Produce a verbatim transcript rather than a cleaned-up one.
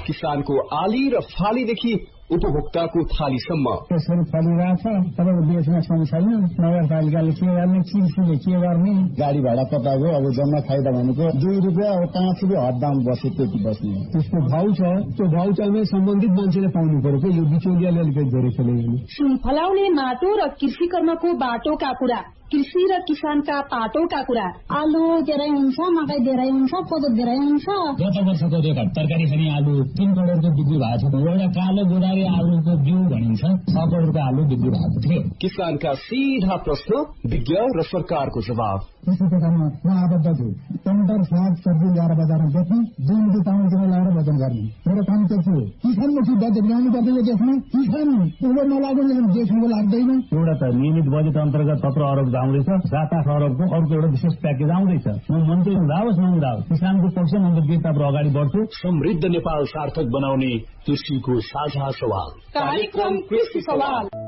किसानको आली र फालीदेखि उपभोक्ताको थालीसम्म यसरी फलिरहेछ। तपाईँको देशमा छैन, नगरपालिकाले के गर्ने, चिन्सीले के गर्ने, गाडी भाडा तपाईँको अब जम्मा फाइदा भनेको दुई रुपियाँ अब पाँच रुपियाँ हददाम बस्यो त्यति बस्ने। त्यसको भाउ छ, त्यो भाउ चाहिँ सम्बन्धित मान्छेले पाउनु पर्यो कि यो बिचौलियाले अलिकति धेरै खेल्यो। सुन फलाउने माटो र कृषि कर्मको बाटोका कुरा, कृषि र किसानका पाटोका कुरा। आलु धेरै हुन्छ, मकै धेरै हुन्छ, कोदो धेरै हुन्छ। गत वर्षको रेकर्ड तरकारी खाने आलु तीन करोडको बिक्री भएको छ। एउटा कालो गोदारी आलुको बिउ भनिन्छ छ करोडको आलु बिक्री भएको थियो। किसानका सीधा प्रश्न, विज्ञ र सरकारको जवाब। कृषि क्षेत्रमा म आबद्ध छु। टमाटर साग सब्जी ल्याएर बजारमा बेच्ने, दुई रुपियाँ पाउन्ड किलो ल्याएर वजन गर्ने। मेरो काम के थियो? किसानमाथि बजेट ल्याउनु पर्दैन देशमा। किसान उसले नलाग्ने देशको लाग्दैन। एउटा त नियमित बजेट अन्तर्गत सत्र अरब आउँदैछ, सात आठ अरबको अर्को एउटा विशेष प्याकेज आउँदैछ। म मन्त्री हुँदाओस् नहुँदाओस् किसानको पक्षमा म गिरताप अगाडि बढ्छु। समृद्ध नेपाल सार्थक बनाउने कृषिको साझा सवाल, कार्यक्रम कृषि सवाल।